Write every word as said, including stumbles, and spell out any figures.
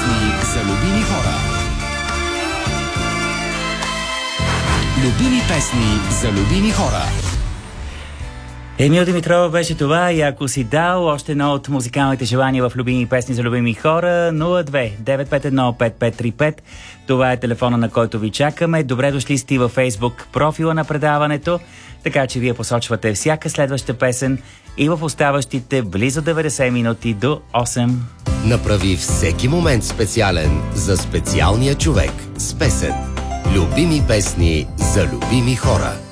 песни за любими хора. Любими песни за любими хора. Емил Димитрова беше това и ако си дал още едно от музикалните желания в любими песни за любими хора, нула две девет пет едно пет пет три пет. Това е телефона, на който ви чакаме. Добре дошли сте във Фейсбук профила на предаването, така че вие посочвате всяка следваща песен и в оставащите близо деветдесет минути до осем. Направи всеки момент специален за специалния човек с песен. Любими песни за любими хора.